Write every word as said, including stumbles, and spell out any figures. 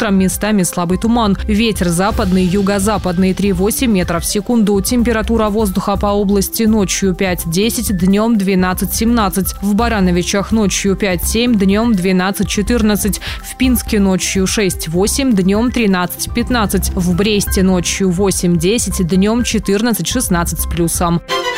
Утром местами слабый туман. Ветер западный, юго-западный три-восемь метров в секунду. Температура воздуха по области ночью пять-десять, днем двенадцать-семнадцать. В Барановичах ночью пять-семь, днем двенадцать-четырнадцать. В Пинске ночью шесть-восемь, днем тринадцать-пятнадцать. В Бресте ночью восемь-десять, днем четырнадцать-шестнадцать с плюсом.